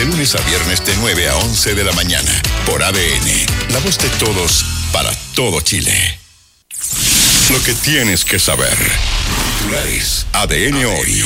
De lunes a viernes de 9 a 11 de la mañana. Por ADN. La voz de todos para todo Chile. Lo que tienes que saber. Titulares. ADN hoy.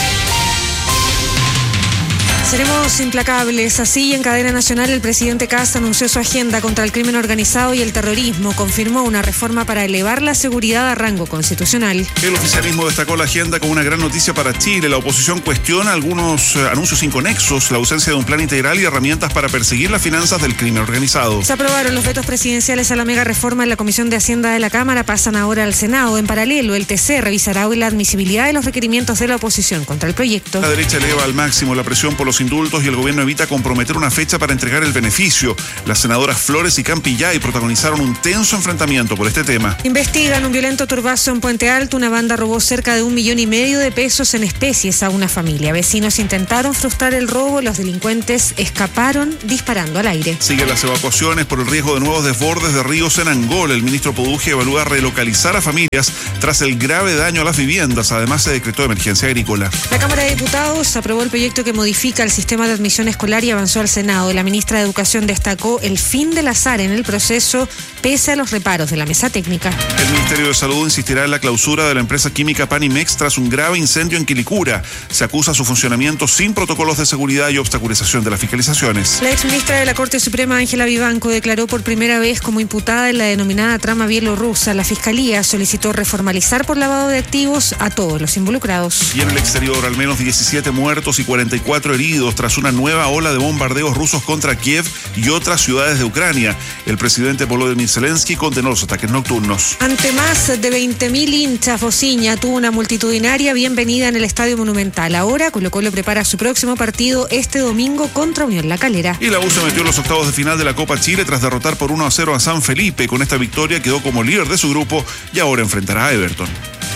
Seremos implacables. Así, en cadena nacional, el presidente Kast anunció su agenda contra el crimen organizado y el terrorismo. Confirmó una reforma para elevar la seguridad a rango constitucional. El oficialismo destacó la agenda como una gran noticia para Chile. La oposición cuestiona algunos anuncios inconexos, la ausencia de un plan integral y herramientas para perseguir las finanzas del crimen organizado. Se aprobaron los vetos presidenciales a la mega reforma en la Comisión de Hacienda de la Cámara. Pasan ahora al Senado. En paralelo, el TC revisará hoy la admisibilidad de los requerimientos de la oposición contra el proyecto. La derecha eleva al máximo la presión por los indultos y el gobierno evita comprometer una fecha para entregar el beneficio. Las senadoras Flores y Campillay protagonizaron un tenso enfrentamiento por este tema. Investigan un violento turbazo en Puente Alto. Una banda robó cerca de 1,5 millones de pesos en especies a una familia. Vecinos intentaron frustrar el robo. Los delincuentes escaparon disparando al aire. Siguen las evacuaciones por el riesgo de nuevos desbordes de ríos en Angola. El ministro Poduje evalúa relocalizar a familias tras el grave daño a las viviendas. Además, se decretó emergencia agrícola. La Cámara de Diputados aprobó el proyecto que modifica el sistema de admisión escolar y avanzó al Senado. La ministra de Educación destacó el fin del azar en el proceso, pese a los reparos de la mesa técnica. El Ministerio de Salud insistirá en la clausura de la empresa química Panimex tras un grave incendio en Quilicura. Se acusa su funcionamiento sin protocolos de seguridad y obstaculización de las fiscalizaciones. La exministra de la Corte Suprema, Ángela Vivanco, declaró por primera vez como imputada en la denominada trama bielorrusa. La Fiscalía solicitó reformalizar por lavado de activos a todos los involucrados. Y en el exterior, al menos 17 muertos y 44 heridos tras una nueva ola de bombardeos rusos contra Kiev y otras ciudades de Ucrania. El presidente Volodymyr Zelensky condenó los ataques nocturnos. Ante más de 20.000 hinchas, Fociña tuvo una multitudinaria bienvenida en el Estadio Monumental. Ahora Colo-Colo prepara su próximo partido este domingo contra Unión La Calera. Y la U se metió en los octavos de final de la Copa Chile tras derrotar por 1-0 a San Felipe. Con esta victoria quedó como líder de su grupo y ahora enfrentará a Everton.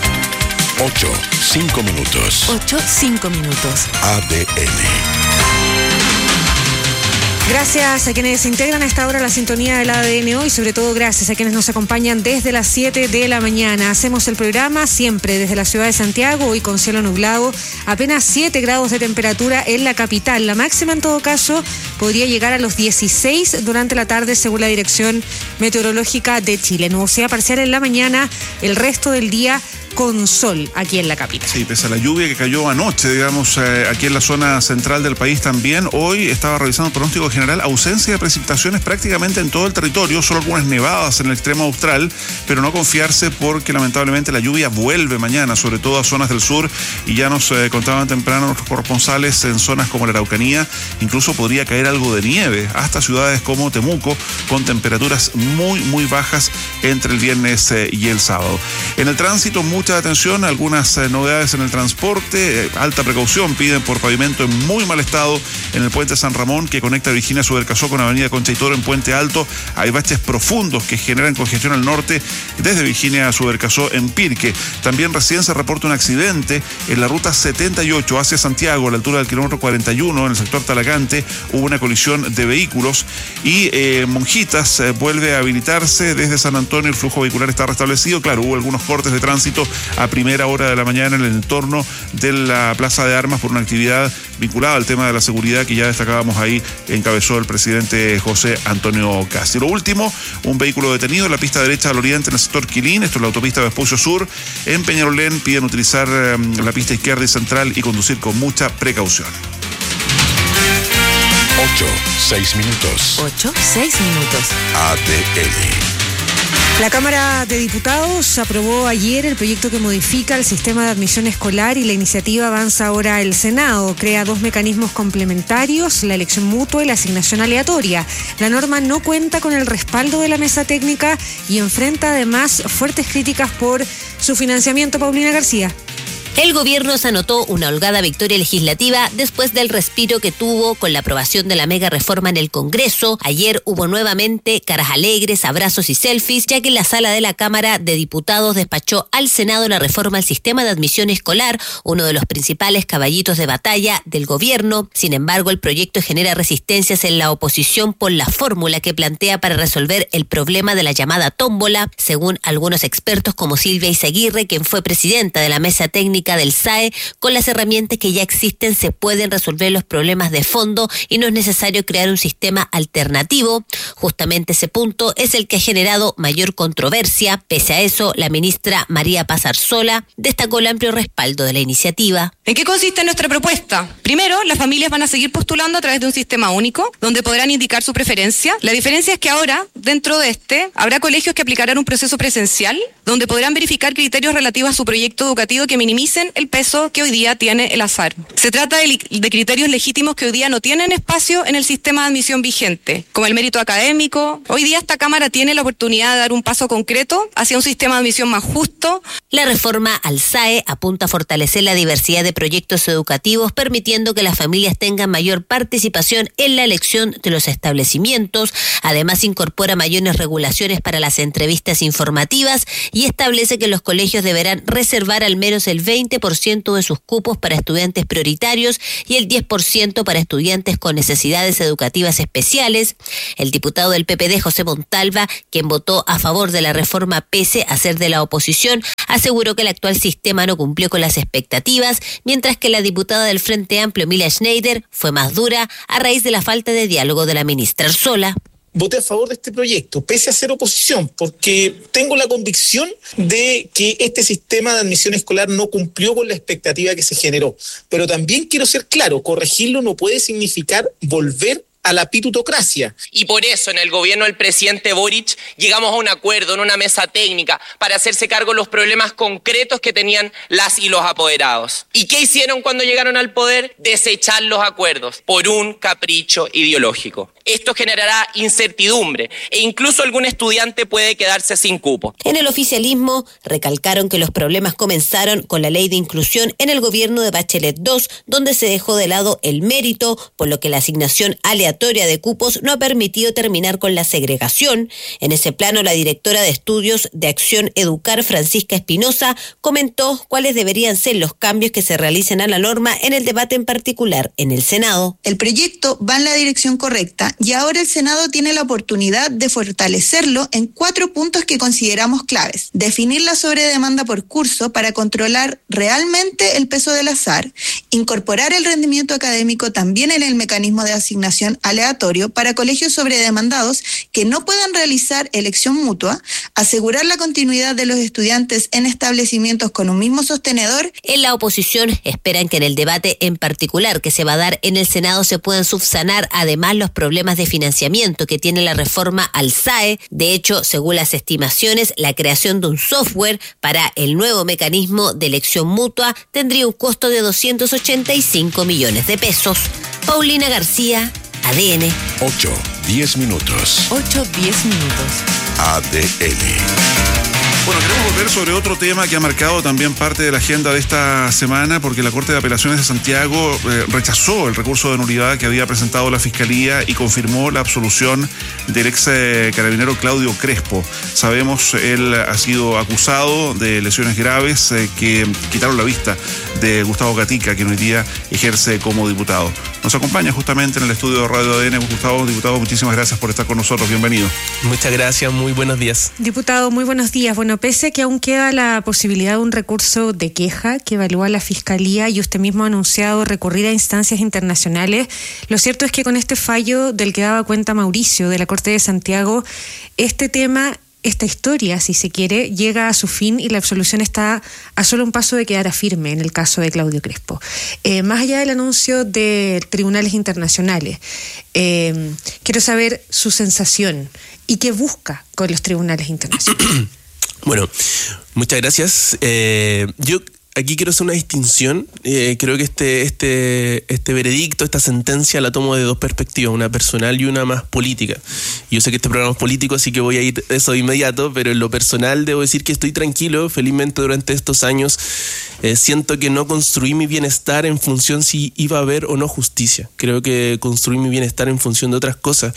8:05 minutos. 8:05 minutos. ADN. Gracias a quienes se integran a esta hora a la sintonía del ADN hoy, sobre todo gracias a quienes nos acompañan desde las 7 de la mañana. Hacemos el programa siempre desde la ciudad de Santiago, hoy con cielo nublado, apenas 7 grados de temperatura en la capital. La máxima en todo caso podría llegar a los 16 durante la tarde según la Dirección Meteorológica de Chile. Nubosidad parcial en la mañana, el resto del día con sol aquí en la capital. Sí, pese a la lluvia que cayó anoche, digamos, aquí en la zona central del país también, hoy estaba revisando el pronóstico general, ausencia de precipitaciones prácticamente en todo el territorio, solo algunas nevadas en el extremo austral, pero no confiarse porque lamentablemente la lluvia vuelve mañana, sobre todo a zonas del sur, y ya nos contaban temprano nuestros corresponsales en zonas como la Araucanía, incluso podría caer algo de nieve, hasta ciudades como Temuco, con temperaturas muy, muy bajas entre el viernes y el sábado. En el tránsito, mucha atención, algunas novedades en el transporte, alta precaución, piden por pavimento en muy mal estado en el puente San Ramón que conecta Virginia Subercasó con Avenida Concha y Toro en Puente Alto. Hay baches profundos que generan congestión al norte desde Virginia Subercasó en Pirque. También recién se reporta un accidente en la ruta 78 hacia Santiago, a la altura del kilómetro 41 en el sector Talagante. Hubo una colisión de vehículos y Monjitas vuelve a habilitarse desde San Antonio. El flujo vehicular está restablecido. Claro, hubo algunos cortes de tránsito a primera hora de la mañana en el entorno de la Plaza de Armas por una actividad vinculada al tema de la seguridad que ya destacábamos ahí, encabezó el presidente José Antonio Kast. Y lo último, un vehículo detenido en la pista derecha al oriente en el sector Quilín, esto es la autopista Vespucio Sur. En Peñalolén piden utilizar la pista izquierda y central y conducir con mucha precaución. 8:06 minutos. 8:06 minutos. ADN. La Cámara de Diputados aprobó ayer el proyecto que modifica el sistema de admisión escolar y la iniciativa avanza ahora al Senado. Crea 2 mecanismos complementarios, la elección mutua y la asignación aleatoria. La norma no cuenta con el respaldo de la mesa técnica y enfrenta además fuertes críticas por su financiamiento. Paulina García. El gobierno se anotó una holgada victoria legislativa después del respiro que tuvo con la aprobación de la mega reforma en el Congreso. Ayer hubo nuevamente caras alegres, abrazos y selfies, ya que la sala de la Cámara de Diputados despachó al Senado la reforma al sistema de admisión escolar, uno de los principales caballitos de batalla del gobierno. Sin embargo, el proyecto genera resistencias en la oposición por la fórmula que plantea para resolver el problema de la llamada tómbola. Según algunos expertos como Silvia Izaguirre, quien fue presidenta de la mesa técnica explica del SAE, con las herramientas que ya existen se pueden resolver los problemas de fondo y no es necesario crear un sistema alternativo. Justamente ese punto es el que ha generado mayor controversia. Pese a eso, la ministra María Paz Arzola destacó el amplio respaldo de la iniciativa. ¿En qué consiste nuestra propuesta? Primero, las familias van a seguir postulando a través de un sistema único, donde podrán indicar su preferencia. La diferencia es que ahora, dentro de habrá colegios que aplicarán un proceso presencial, donde podrán verificar criterios relativos a su proyecto educativo que minimicen el peso que hoy día tiene el azar. Se trata de criterios legítimos que hoy día no tienen espacio en el sistema de admisión vigente, como el mérito académico. Hoy día esta Cámara tiene la oportunidad de dar un paso concreto hacia un sistema de admisión más justo. La reforma al SAE apunta a fortalecer la diversidad de proyectos educativos, permitiendo que las familias tengan mayor participación en la elección de los establecimientos. Además, incorpora mayores regulaciones para las entrevistas informativas y establece que los colegios deberán reservar al menos el 20% de sus cupos para estudiantes prioritarios y el 10% para estudiantes con necesidades educativas especiales. El diputado del PPD, José Montalva, quien votó a favor de la reforma pese a ser de la oposición, aseguró que el actual sistema no cumplió con las expectativas, mientras que la diputada del Frente Amplio, Emilia Schneider, fue más dura a raíz de la falta de diálogo de la ministra Arzola. Voté a favor de este proyecto, pese a ser oposición, porque tengo la convicción de que este sistema de admisión escolar no cumplió con la expectativa que se generó. Pero también quiero ser claro, corregirlo no puede significar volver a la pitutocracia. Y por eso en el gobierno del presidente Boric llegamos a un acuerdo en una mesa técnica para hacerse cargo de los problemas concretos que tenían las y los apoderados. ¿Y qué hicieron cuando llegaron al poder? Desechar los acuerdos por un capricho ideológico. Esto generará incertidumbre e incluso algún estudiante puede quedarse sin cupo. En el oficialismo recalcaron que los problemas comenzaron con la ley de inclusión en el gobierno de Bachelet II, donde se dejó de lado el mérito, por lo que la asignación aleatoria de cupos no ha permitido terminar con la segregación. En ese plano, la directora de Estudios de Acción Educar, Francisca Espinosa, comentó cuáles deberían ser los cambios que se realicen a la norma en el debate en particular en el Senado. El proyecto va en la dirección correcta y ahora el Senado tiene la oportunidad de fortalecerlo en 4 puntos que consideramos claves. Definir la sobredemanda por curso para controlar realmente el peso del azar, incorporar el rendimiento académico también en el mecanismo de asignación aleatorio para colegios sobredemandados que no puedan realizar elección mutua, asegurar la continuidad de los estudiantes en establecimientos con un mismo sostenedor. En la oposición esperan que en el debate en particular que se va a dar en el Senado se puedan subsanar además los problemas de financiamiento que tiene la reforma al SAE. De hecho, según las estimaciones, la creación de un software para el nuevo mecanismo de elección mutua tendría un costo de 285 millones de pesos. Paulina García, ADN. 8-10 minutos. 8-10 minutos. ADN. Bueno, queremos volver sobre otro tema que ha marcado también parte de la agenda de esta semana, porque la Corte de Apelaciones de Santiago rechazó el recurso de nulidad que había presentado la Fiscalía y confirmó la absolución del ex carabinero Claudio Crespo. Sabemos, él ha sido acusado de lesiones graves que quitaron la vista de Gustavo Gatica, quien hoy día ejerce como diputado. Nos acompaña justamente en el estudio de Radio ADN. Gustavo, diputado, muchísimas gracias por estar con nosotros. Bienvenido. Muchas gracias, muy buenos días. Diputado, muy buenos días. Bueno, pese a que aún queda la posibilidad de un recurso de queja que evalúa la Fiscalía y usted mismo ha anunciado recurrir a instancias internacionales, lo cierto es que con este fallo del que daba cuenta Mauricio de la Corte de Santiago, este tema, esta historia, si se quiere, llega a su fin y la absolución está a solo un paso de quedar firme en el caso de Claudio Crespo. Más allá del anuncio de tribunales internacionales, quiero saber su sensación y qué busca con los tribunales internacionales. Bueno, muchas gracias. Yo aquí quiero hacer una distinción. Creo que este veredicto, esta sentencia la tomo de 2 perspectivas, una personal y una más política. Yo sé que este programa es político, así que voy a ir eso de inmediato, pero en lo personal debo decir que estoy tranquilo. Felizmente durante estos años siento que no construí mi bienestar en función si iba a haber o no justicia. Creo que construí mi bienestar en función de otras cosas.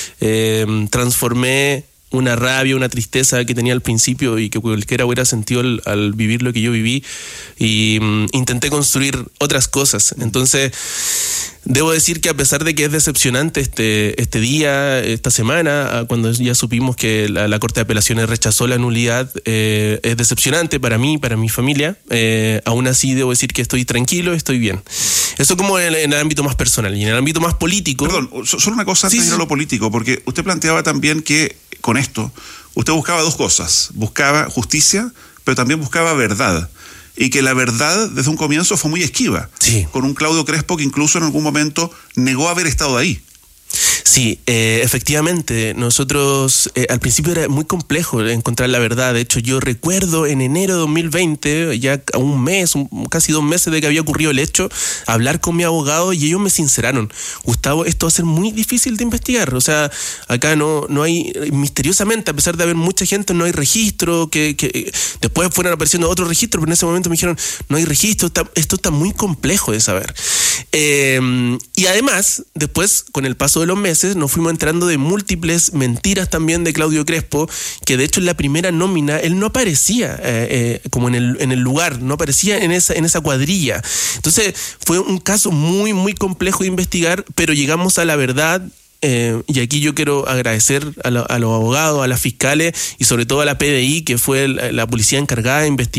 Transformé una rabia, una tristeza que tenía al principio y que cualquiera hubiera sentido al vivir lo que yo viví, y intenté construir otras cosas. Entonces, Debo decir que a pesar de que es decepcionante este día, esta semana, cuando ya supimos que la Corte de Apelaciones rechazó la nulidad, es decepcionante para mí, para mi familia. Aún así debo decir que estoy tranquilo, estoy bien. Eso como en el ámbito más personal. Y en el ámbito más político... Perdón, solo una cosa antes de ir a lo político, porque usted planteaba también que con esto usted buscaba dos cosas. Buscaba justicia, pero también buscaba verdad. Y que la verdad desde un comienzo fue muy esquiva. Sí. Con un Claudio Crespo que incluso en algún momento negó haber estado ahí. Sí, efectivamente, nosotros al principio era muy complejo encontrar la verdad. De hecho, yo recuerdo en enero de 2020, ya a un mes, casi 2 meses de que había ocurrido el hecho, hablar con mi abogado y ellos me sinceraron: Gustavo, esto va a ser muy difícil de investigar. O sea, acá no hay, misteriosamente, a pesar de haber mucha gente, no hay registro, que después fueron apareciendo otros registros, pero en ese momento me dijeron, no hay registro, esto está muy complejo de saber. Y además, después, con el paso de los meses, nos fuimos enterando de múltiples mentiras también de Claudio Crespo, que de hecho en la primera nómina él no aparecía como en el lugar, no aparecía en esa cuadrilla. Entonces fue un caso muy, muy complejo de investigar, pero llegamos a la verdad. Y aquí yo quiero agradecer a los abogados, a las fiscales y sobre todo a la PDI, que fue la policía encargada de investigar